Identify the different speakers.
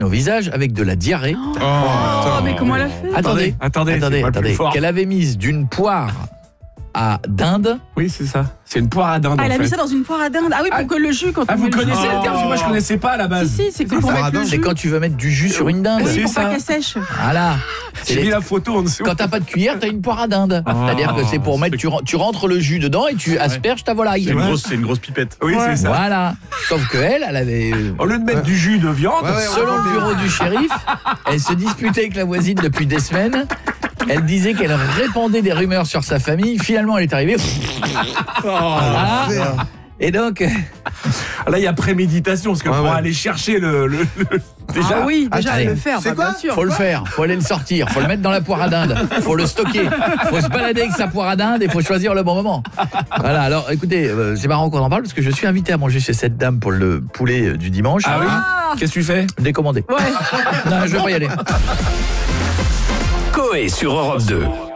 Speaker 1: au visage avec de la diarrhée.
Speaker 2: Mais comment elle a fait?
Speaker 1: Attendez. Qu'elle avait mise d'une poire à dinde.
Speaker 3: Oui, c'est ça. C'est une poire à dinde.
Speaker 2: Elle
Speaker 3: en
Speaker 2: a mis
Speaker 3: fait.
Speaker 2: ça dans une poire à dinde. Ah oui, pour que le jus, quand on
Speaker 3: vous
Speaker 2: met le jus-
Speaker 3: connaissez le terme? Parce que moi, je connaissais pas à la base.
Speaker 2: Si, c'est que pour mettre le
Speaker 1: C'est
Speaker 2: jus.
Speaker 1: quand tu veux mettre du jus sur une dinde.
Speaker 2: Oui,
Speaker 3: c'est
Speaker 2: pour
Speaker 3: ça.
Speaker 2: pas qu'elle sèche.
Speaker 1: Voilà.
Speaker 3: J'ai mis la photo en dessous.
Speaker 1: Quand t'as pas de cuillère, t'as une poire à dinde. C'est-à-dire que c'est pour mettre, tu rentres le jus dedans et tu asperges ta volaille.
Speaker 4: C'est une grosse pipette.
Speaker 3: Oui, c'est ça.
Speaker 1: Voilà. Sauf que elle avait.
Speaker 3: Au lieu de mettre du jus de viande,
Speaker 1: Selon le bureau du shérif, elle se disputait avec la voisine depuis des semaines. Elle disait qu'elle répandait des rumeurs sur sa famille. Finalement, elle est arrivée. Voilà. Et donc,
Speaker 3: là, il y a préméditation. Parce que pour aller chercher déjà,
Speaker 2: Ah oui, déjà
Speaker 1: allez.
Speaker 2: le faire,
Speaker 5: C'est
Speaker 2: bien
Speaker 5: quoi
Speaker 2: sûr.
Speaker 1: faut le faire, faut aller le sortir, faut le mettre dans la poire à dinde, faut le stocker, faut se balader avec sa poire à dinde et faut choisir le bon moment. Voilà, alors écoutez, c'est marrant qu'on en parle parce que je suis invité à manger chez cette dame pour le poulet du dimanche.
Speaker 3: Ah oui. Qu'est-ce que tu fais?
Speaker 1: Décommandé.
Speaker 2: Ouais.
Speaker 1: Non, je vais pas y aller.
Speaker 6: Coé sur Europe 2.